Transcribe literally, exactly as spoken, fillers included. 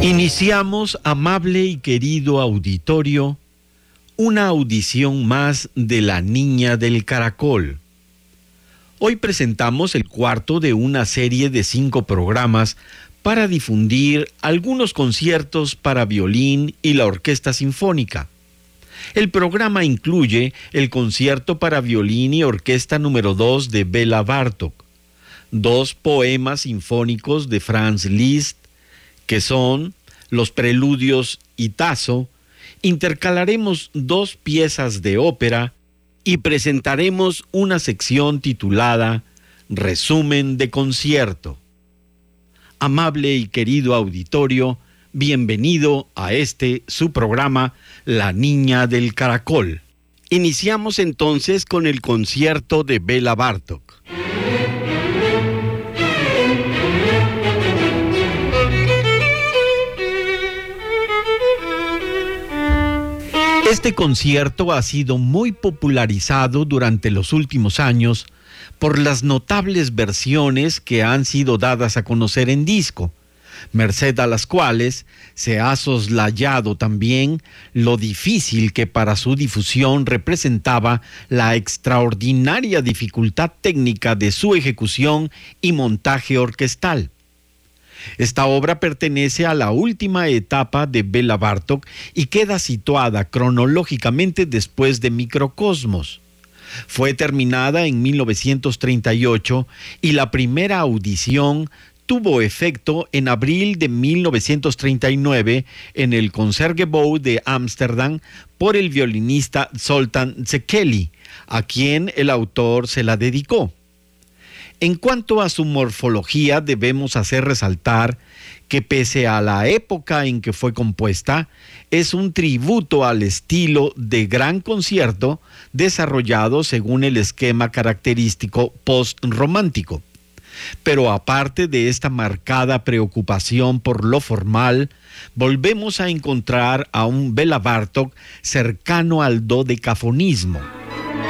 Iniciamos, amable y querido auditorio, una audición más de La Niña del Caracol. Hoy presentamos el cuarto de una serie de cinco programas para difundir algunos conciertos para violín y la Orquesta Sinfónica. El programa incluye el concierto para violín y orquesta número dos de Béla Bartók, dos poemas sinfónicos de Franz Liszt, que son los preludios y Tasso. Intercalaremos dos piezas de ópera y presentaremos una sección titulada Resumen de concierto. Amable y querido auditorio, bienvenido a este su programa La Niña del Caracol. Iniciamos entonces con el concierto de Béla Bartók. Este concierto ha sido muy popularizado durante los últimos años por las notables versiones que han sido dadas a conocer en disco, merced a las cuales se ha soslayado también lo difícil que para su difusión representaba la extraordinaria dificultad técnica de su ejecución y montaje orquestal. Esta obra pertenece a la última etapa de Béla Bartók y queda situada cronológicamente después de Microcosmos. Fue terminada en mil novecientos treinta y ocho y la primera audición tuvo efecto en abril de mil novecientos treinta y nueve en el Concertgebouw de Ámsterdam por el violinista Zoltán Székely, a quien el autor se la dedicó. En cuanto a su morfología, debemos hacer resaltar que pese a la época en que fue compuesta, es un tributo al estilo de gran concierto desarrollado según el esquema característico postromántico. Pero aparte de esta marcada preocupación por lo formal, volvemos a encontrar a un Béla Bartók cercano al dodecafonismo.